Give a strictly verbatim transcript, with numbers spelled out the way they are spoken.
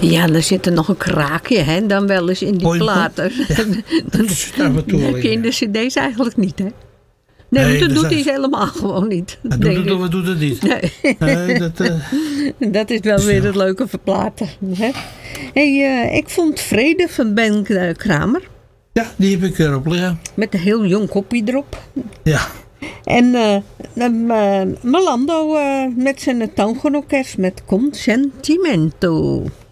Ja, er zit er nog een kraakje, hè, dan wel eens in die Hoi, platen. Ja, dat is daar wat toe Dat heb je in de cd's eigenlijk niet, hè? Nee, Nee, dat dat doet hij is- helemaal gewoon niet. Hij doet denk het ik. of hij doet het niet. Nee. Nee, dat, uh, Dat is wel weer het leuke verplaten. Hè? Hey, uh, ik vond Vrede van Ben Kramer. ja, die heb ik erop liggen. Met een heel jong kopje erop. Ja. En uh, uh, Melando uh, met zijn toongenorkest met Consentimento.